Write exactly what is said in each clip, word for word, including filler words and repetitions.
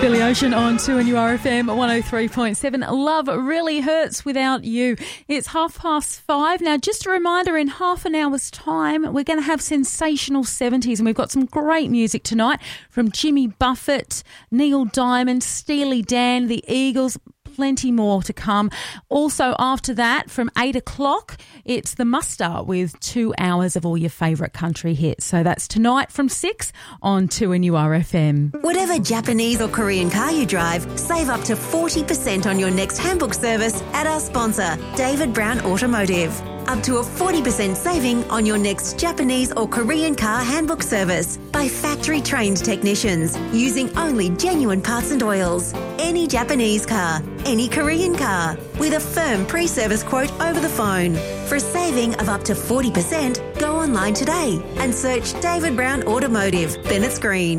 Billy Ocean on two N U R F M one oh three point seven. Love really hurts without you. It's half past five. Now, just a reminder, in half an hour's time, we're going to have sensational seventies, and we've got some great music tonight from Jimmy Buffett, Neil Diamond, Steely Dan, the Eagles. Plenty more to come. Also, after that, from eight o'clock, it's the Muster with two hours of all your favourite country hits. So that's tonight from six on two N U R F M. Whatever Japanese or Korean car you drive, save up to forty percent on your next handbook service at our sponsor, David Brown Automotive. Up to a forty percent saving on your next Japanese or Korean car handbook service by factory-trained technicians using only genuine parts and oils. Any Japanese car, any Korean car, with a firm pre-service quote over the phone. For a saving of up to forty percent, go online today and search David Brown Automotive, Bennetts Green.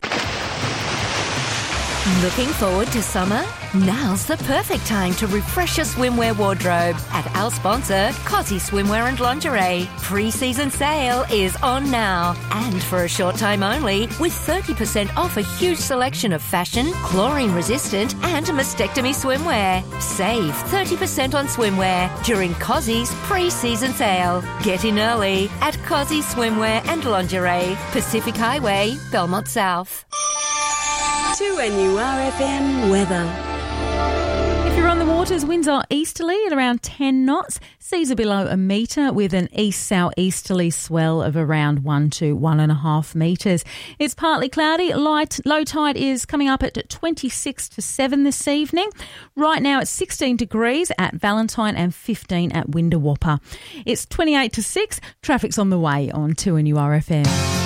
Looking forward to summer? Now's the perfect time to refresh your swimwear wardrobe at our sponsor, Cosy Swimwear and Lingerie. Pre-season sale is on now, and for a short time only, with thirty percent off a huge selection of fashion, chlorine-resistant and mastectomy swimwear. Save thirty percent on swimwear during Cosy's pre-season sale. Get in early at Cosy Swimwear and Lingerie, Pacific Highway, Belmont South. two N U R F M weather. If you're on the waters, winds are easterly at around ten knots. Seas are below a metre with an east-southeasterly swell of around one to one and a half metres. It's partly cloudy. Light low tide is coming up at twenty-six to seven this evening. Right now it's sixteen degrees at Valentine and fifteen at Window Whopper. It's twenty-eight to six. Traffic's on the way on two N U R F M.